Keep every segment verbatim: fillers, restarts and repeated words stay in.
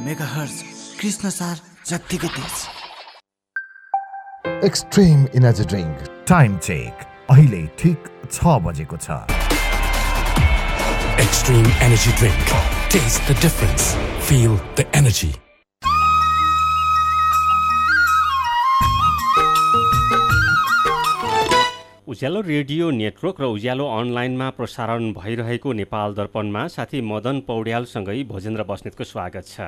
Megahertz Krishna सार जतिको तेज। Extreme energy drink time check अहिले ठिक छ बजेको छ। Extreme Energy Drink. Taste the difference. Feel the energy. Ujyaalo radio network र उज्यालो अनलाइनमा प्रसारण भइरहेको नेपाल दर्पणमा साथी मदन पौड्यालसँगै भोजेन्द्र बस्नेतको स्वागत छ।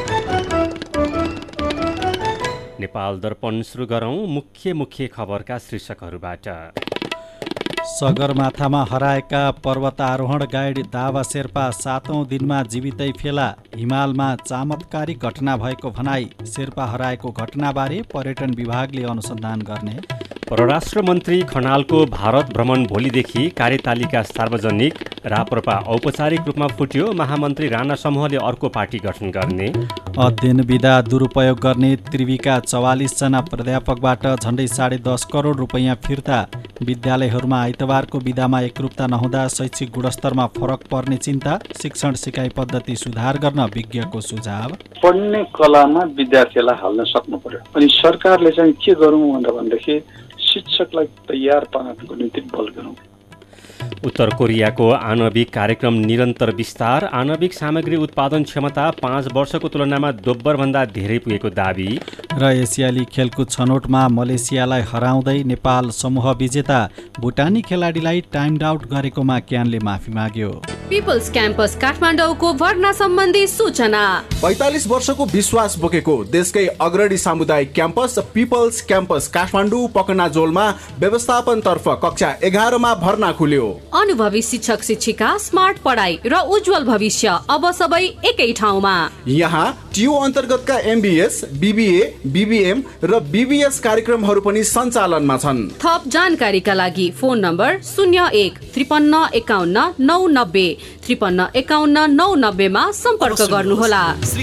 नेपाल दर्पण सुरु गरौँ मुख्य मुख्य खबरका शीर्षकहरूबाट। सगरमाथामा हराएका पर्वतारोहण गाइड दावा शेर्पा सातौं दिनमा जीवितै फेला। हिमालमा चमत्कारिक घटना भएको भनाई। शेर्पा हराएको घटनाबारे पर्यटन विभागले अनुसन्धान गर्ने। परराष्ट्र मन्त्री खनालको भारत भ्रमण भोलिदेखि कार्यतालिका सार्वजनिक। राप्रपा औपचारिक रूपमा फुट्यो। महामन्त्री राणा समूहले अर्को पार्टी गठन गर्ने। अध्ययन विधा दुरुपयोग गर्ने त्रिविका चौवालिसजना प्राध्यापकबाट झण्डै साढे दस करोड रुपियाँ फिर्ता। विद्यालयहरूमा आइतबारको विधामा एकरूपता नहुँदा शैक्षिक गुणस्तरमा फरक पर्ने चिन्ता। शिक्षण सिकाइ पद्धति सुधार गर्न विज्ञको सुझाव। पढ्ने कलामा विद्यार्थीलाई हाल्न सक्नु पर्यो। अनि सरकारले चाहिँ के गरौँ भनेदेखि शिक्षकलाई तयार पार्नको निम्ति बल गरौँ। उत्तर कोरियाको आणविक कार्यक्रम निरन्तर विस्तार। आणविक सामग्री उत्पादन क्षमता पाँच वर्षको तुलनामा दोब्बरभन्दा धेरै पुगेको दाबी। र एसियाली खेलकुद छनौटमा मलेसियालाई हराउँदै नेपाल समूह विजेता। भुटानी खेलाडीलाई टाइम आउट गरेकोमा क्यानले माफी माग्यो। पिपल्स क्याम्पस काठमाडौँको भर्ना सम्बन्धी सूचना। पैंतालीस वर्षको विश्वास बोकेको देशकै अग्रणी सामुदायिक क्याम्पस पिपल्स क्याम्पस काठमाडौँ पकनाजोलमा व्यवस्थापन तर्फ कक्षा एघारमा भर्ना खुल्यो। अनुभवी शिक्षक शिक्षिका, स्मार्ट पढाइ र उज्जवल भविष्य अब सबै एकै ठाउँमा। यहाँ टियु अन्तर्गतका एमबीएस, बीबीए, बीबीएम र बीबीएस कार्यक्रमहरू पनि सञ्चालनमा छन्। थप जानकारीका लागि फोन नम्बर शून्य एक त्रिपन्न एकाउन्न नौ नब्बे त्रिपन्न एकाउन्न नौ नब्बेमा सम्पर्क गर्नुहोला।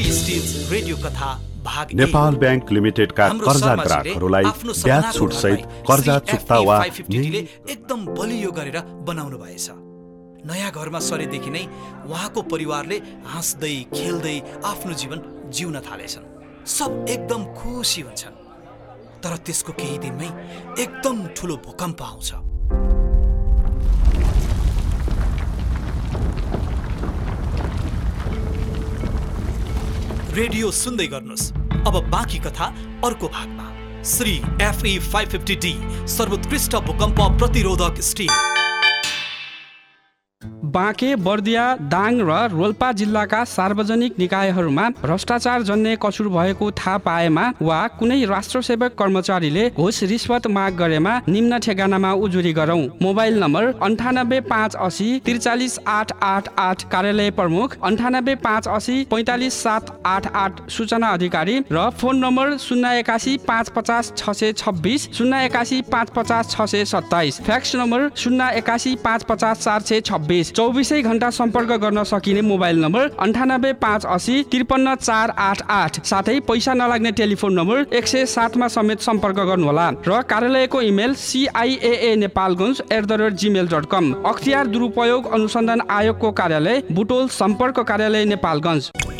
नेपाल ब्याङ्क लिमिटेडका कर्जा ग्राहकहरूलाई ब्याज छुट सहित कर्जा चुक्ता वा एकदम बलियो गरेर बनाउनु भएछ। नयाँ घरमा सरेदेखि नै उहाँको परिवारले हाँस्दै खेल्दै आफ्नो जीवन जिउन थालेछन्। सब एकदम खुसी हुन्छन्। तर त्यसको केही दिनमै एकदम ठुलो भूकम्प आउँछ। रेडियो सुन्दै गर्नुहोस्। अब बाँकी कथा अर्को भागमा। श्री एफई पाँच सय पचास डी सर्वोत्कृष्ट भूकम्प प्रतिरोधक स्टिल। बाँके, बर्दिया, दाङ र रोल्पा जिल्लाका सार्वजनिक निकायहरूमा भ्रष्टाचार जन्य कसुर भएको थाहा पाएमा वा कुनै राष्ट्र सेवक कर्मचारीले घुस रिश्वत माग गरेमा निम्न ठेगानामा उजुरी गरौँ। मोबाइल नम्बर अन्ठानब्बे पाँच असी त्रिचालिस आठ आठ आठ कार्यालय प्रमुख, अन्ठानब्बे पाँच असी पैँतालिस सात आठ आठ सूचना अधिकारी र फोन नम्बर शून्य एकासी पाँच पचास छ सय छब्बिस शून्य एकासी पाँच पचास छ सय सत्ताइस। फ्याक्स नम्बर शून्य एकासी पाँच पचास चार सय छब्बिस। चौबिसै घण्टा सम्पर्क गर्न सकिने मोबाइल नम्बर अन्ठानब्बे पाँच असी त्रिपन्न चार आठ आठ। साथै पैसा नलाग्ने टेलिफोन नम्बर एक सय सातमा समेत सम्पर्क गर्नुहोला। र कार्यालयको email सिआइएए Nepalgunj at the rate Gmail dot कम। अख्तियार दुरुपयोग अनुसन्धान आयोगको कार्यालय बुटोल सम्पर्क कार्यालय नेपालगञ्ज।